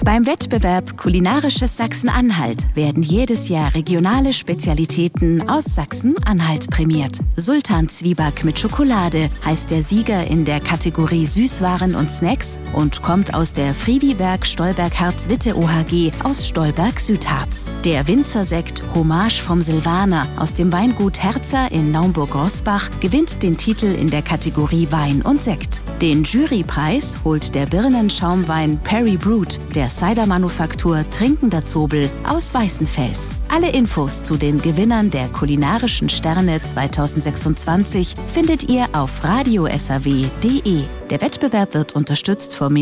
Beim Wettbewerb Kulinarisches Sachsen-Anhalt werden jedes Jahr regionale Spezialitäten aus Sachsen-Anhalt prämiert. Sultan-Zwieback mit Schokolade heißt der Sieger in der Kategorie Süßwaren und Snacks und kommt aus der Friwiberg Stolberg-Harz-Witte OHG aus Stolberg-Südharz. Der Winzersekt Hommage vom Silvaner aus dem Weingut Herzer in Naumburg-Roßbach gewinnt den Titel in der Kategorie Wein und Sekt. Den Jurypreis holt der Birnenschaumwein Perry Brut der Cider-Manufaktur Trinkender Zobel aus Weißenfels. Alle Infos zu den Gewinnern der Kulinarischen Sterne 2026 findet ihr auf radiosaw.de. Der Wettbewerb wird unterstützt vom